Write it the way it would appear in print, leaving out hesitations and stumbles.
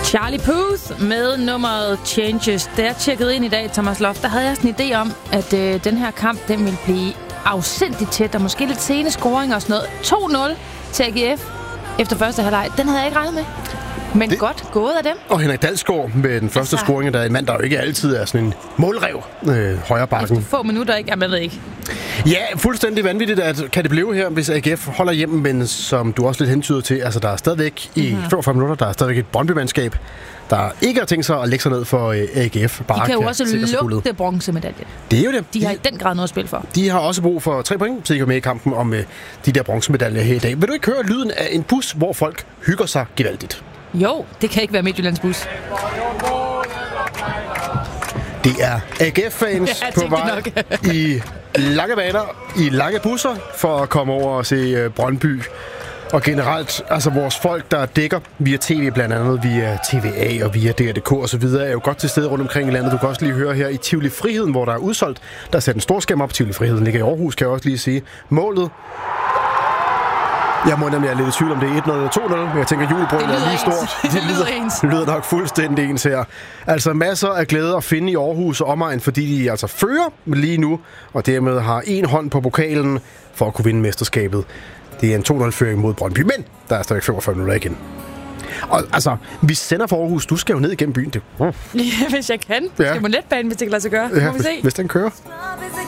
Charlie Puth med nummeret Changes. Da jeg tjekkede ind i dag, Thomas Loft, der havde jeg sådan en idé om, at den her kamp, den ville blive afsindigt tæt, og måske lidt sene scoring og sådan noget. 2-0 til AGF efter første halvleg. Den havde jeg ikke regnet med. Men det, godt gået af dem. Og Henrik Dalsgaard med den første scoring, der er en mand, der jo ikke altid er sådan en målrev højre bakken. Efter få minutter, ikke? Jamen, jeg ved ikke. Ja, fuldstændig vanvittigt, at kan det blive her, hvis AGF holder hjem, men som du også lidt hentyder til, altså der er stadigvæk i 45 minutter, der er stadigvæk et Brøndby-mandskab, der ikke har tænkt sig at lægge sig ned for AGF. Bare de kan jo også lugte bronzemedalje. Det er jo det. De har i den grad noget at spille for. De har også brug for 3 point, så de går med i kampen om de der bronzemedaljer her i dag. Vil du ikke høre lyden af en bus, hvor folk hygger sig gevaldigt? Jo, det kan ikke være Midtjyllands bus. Det er AGF-fans på vej i lange baner, i lange busser, for at komme over og se Brøndby. Og generelt, altså vores folk, der dækker via tv, blandt andet via TVA og via DR.dk og så videre, er jo godt til stede rundt omkring i landet. Du kan også lige høre her i Tivoli Friheden, hvor der er udsolgt. Der er sat en stor skærm op. Tivoli Friheden ligger i Aarhus, kan jeg også lige sige. Målet. Jeg må nemlig være lidt i tvivl om det er 1-0 eller 2-0, men jeg tænker, at julebrødet er lige stort. Det lyder nok fuldstændig ens her. Altså masser af glæde at finde i Aarhus og omegn, fordi de altså fører lige nu, og dermed har en hånd på pokalen for at kunne vinde mesterskabet. Det er en 2-0-føring mod Brøndby, men der er stadig 45 minutter igen. Og altså, vi sender for Aarhus. Du skal jo ned igennem byen. Ja, hvis jeg kan. Ja. Skal man letbanen, hvis det kan lade sig gøre. Ja, hvis den kører.